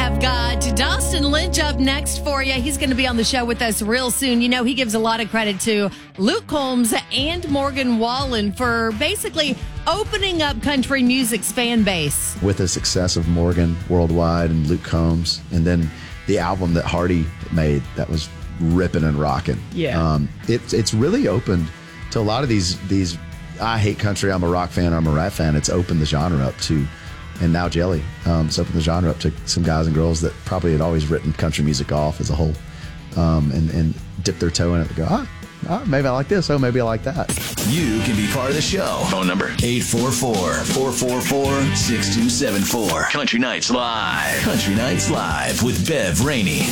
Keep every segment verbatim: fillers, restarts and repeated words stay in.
have got Dawson Lynch up next for you. He's going to be on the show with us real soon. You know, he gives a lot of credit to Luke Combs and Morgan Wallen for basically opening up country music's fan base. With the success of Morgan worldwide and Luke Combs, and then the album that Hardy made that was ripping and rocking. Yeah. Um, it, it's really opened to a lot of these, these, I hate country, I'm a rock fan, I'm a rap fan. It's opened the genre up to, and now Jelly, um, it's opened the genre up to some guys and girls that probably had always written country music off as a whole, um, and, and dip their toe in it and go, ah, ah, maybe I like this, oh, maybe I like that. You can be part of the show. Phone number eight four four, four four four, six two seven four. Country Nights Live. Country Nights Live with Bev Rainey.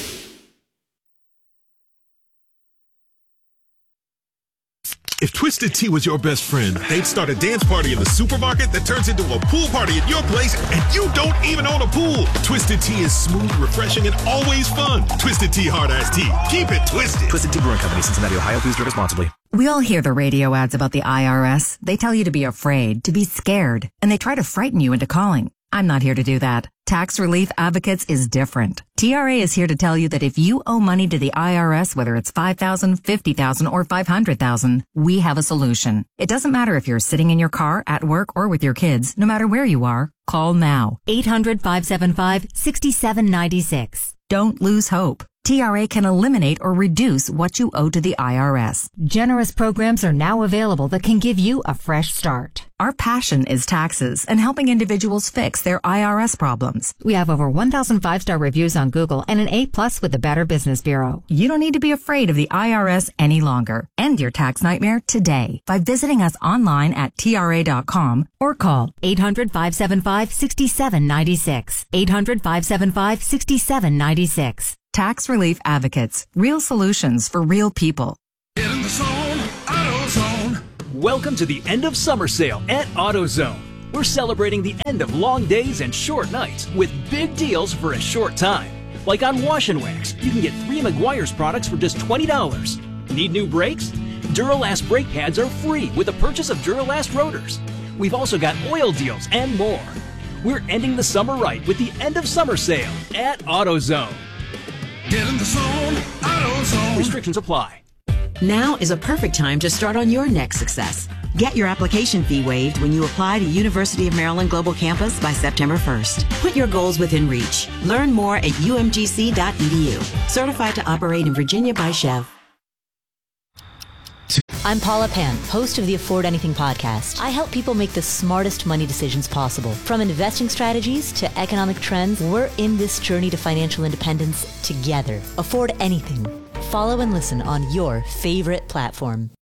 If Twisted Tea was your best friend, they'd start a dance party in the supermarket that turns into a pool party at your place, and you don't even own a pool. Twisted Tea is smooth, refreshing, and always fun. Twisted Tea Hard Iced Tea. Keep it twisted. Twisted Tea Brewing Company, Cincinnati, Ohio. Please drink responsibly. We all hear the radio ads about the I R S. They tell you to be afraid, to be scared, and they try to frighten you into calling. I'm not here to do that. Tax Relief Advocates is different. T R A is here to tell you that if you owe money to the I R S, whether it's five thousand dollars, fifty thousand dollars, or five hundred thousand dollars, we have a solution. It doesn't matter if you're sitting in your car, at work, or with your kids. No matter where you are, call now. eight hundred, five seven five, six seven nine six. Don't lose hope. T R A can eliminate or reduce what you owe to the I R S. Generous programs are now available that can give you a fresh start. Our passion is taxes and helping individuals fix their I R S problems. We have over one thousand five-star reviews on Google and an A plus with the Better Business Bureau. You don't need to be afraid of the I R S any longer. End your tax nightmare today by visiting us online at T R A dot com or call eight hundred, five seven five, six seven nine six. eight hundred, five seven five, six seven nine six. Tax Relief Advocates. Real solutions for real people. Get in the zone, AutoZone. Welcome to the end of summer sale at AutoZone. We're celebrating the end of long days and short nights with big deals for a short time. Like on Wash and Wax, you can get three Meguiar's products for just twenty dollars. Need new brakes? Duralast brake pads are free with the purchase of Duralast rotors. We've also got oil deals and more. We're ending the summer right with the end of summer sale at AutoZone. Get in the zone, AutoZone. Restrictions apply. Now is a perfect time to start on your next success. Get your application fee waived when you apply to University of Maryland Global Campus by September first. Put your goals within reach. Learn more at U M G C dot E D U. Certified to operate in Virginia by Chev. I'm Paula Pan, host of the Afford Anything podcast. I help people make the smartest money decisions possible. From investing strategies to economic trends, we're in this journey to financial independence together. Afford Anything. Follow and listen on your favorite platform.